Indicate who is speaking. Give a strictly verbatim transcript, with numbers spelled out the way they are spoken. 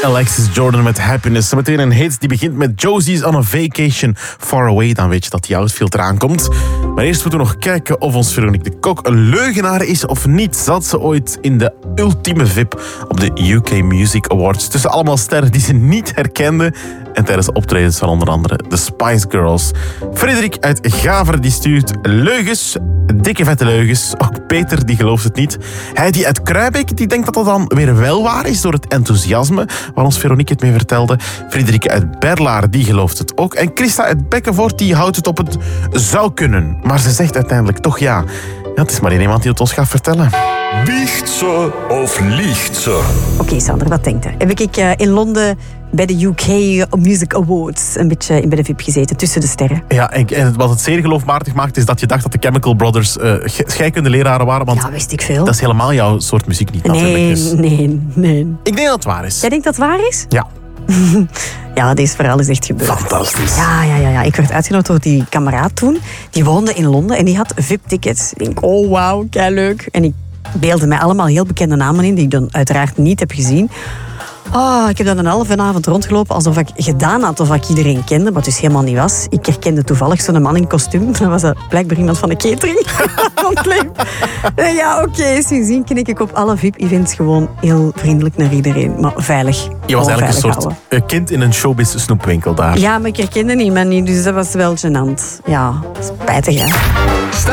Speaker 1: Alexis Jordan met Happiness. Meteen een hit die begint met Josie's on a Vacation Far Away. Dan weet je dat die outfilter aankomt. Maar eerst moeten we nog kijken of ons Veronique de Kok een leugenaar is of niet. Zat ze ooit in de ultieme V I P op de U K Music Awards. Tussen allemaal sterren die ze niet herkende. En tijdens de optredens van onder andere de Spice Girls. Frederik uit Gaveren die stuurt leugens. Dikke vette leugens. Ook Peter die gelooft het niet. Hij die uit Kruijbeek die denkt dat dat dan weer wel waar is door het enthousiasme waar ons Veronique het mee vertelde. Frederik uit Berlaar die gelooft het ook. En Christa uit Bekkenvoort die houdt het op het zou kunnen. Maar ze zegt uiteindelijk toch ja. Ja, het is maar één iemand die het ons gaat vertellen.
Speaker 2: Biecht ze of liegt ze?
Speaker 3: Oké, okay, Sander, wat denkt je? Heb ik uh, in Londen bij de U K Music Awards een beetje bij de V I P gezeten, tussen de sterren.
Speaker 1: Ja, en wat het zeer geloofwaardig maakt, is dat je dacht dat de Chemical Brothers uh, scheikundeleraren waren. Want
Speaker 3: ja, wist ik veel.
Speaker 1: Dat is helemaal jouw soort muziek niet,
Speaker 3: nee,
Speaker 1: natuurlijk. Dus.
Speaker 3: Nee, nee.
Speaker 1: Ik denk dat het waar is.
Speaker 3: Jij denkt dat het waar is?
Speaker 1: Ja.
Speaker 3: Ja, deze verhaal is echt gebeurd.
Speaker 1: Fantastisch.
Speaker 3: Ja, ja, ja, ja. Ik werd uitgenodigd door die kameraad toen. Die woonde in Londen en die had V I P-tickets. Ik denk, oh wauw, kei leuk. En ik beelde mij allemaal heel bekende namen in, die ik dan uiteraard niet heb gezien. Oh, ik heb dan een halve avond rondgelopen alsof ik gedaan had of ik iedereen kende, wat dus helemaal niet was. Ik herkende toevallig zo'n man in kostuum. Dat was dat blijkbaar iemand van de catering. Ja, oké. Okay. Sindsdien ken ik op alle V I P-events gewoon heel vriendelijk naar iedereen. Maar veilig.
Speaker 1: Je was eigenlijk een soort
Speaker 3: houden.
Speaker 1: kind in een showbiz snoepwinkel daar.
Speaker 3: Ja, maar ik herkende niemand niet, dus dat was wel gênant. Ja, spijtig hè.